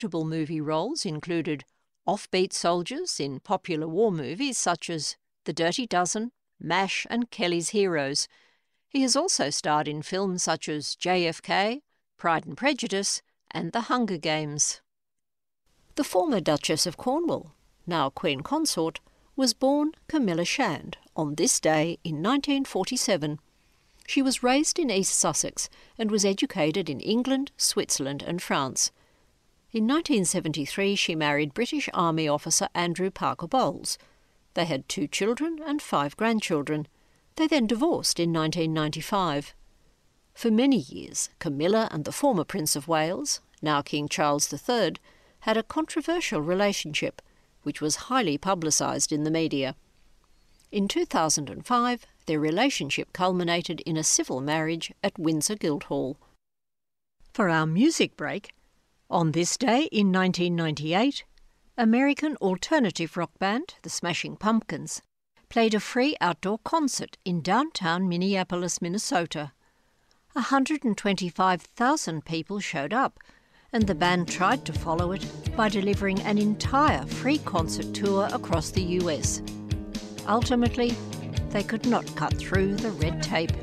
notable movie roles included offbeat soldiers in popular war movies such as The Dirty Dozen, MASH and Kelly's Heroes. He has also starred in films such as JFK, Pride and Prejudice and The Hunger Games. The former Duchess of Cornwall, now Queen Consort, was born Camilla Shand on this day in 1947. She was raised in East Sussex and was educated in England, Switzerland and France. In 1973 she married British Army officer Andrew Parker Bowles. They had 2 children and 5 grandchildren. They then divorced in 1995. For many years, Camilla and the former Prince of Wales, now King Charles III, had a controversial relationship, which was highly publicised in the media. In 2005, their relationship culminated in a civil marriage at Windsor Guildhall. For our music break, on this day in 1998, American alternative rock band The Smashing Pumpkins played a free outdoor concert in downtown Minneapolis, Minnesota. 125,000 people showed up, and the band tried to follow it by delivering an entire free concert tour across the US. Ultimately, they could not cut through the red tape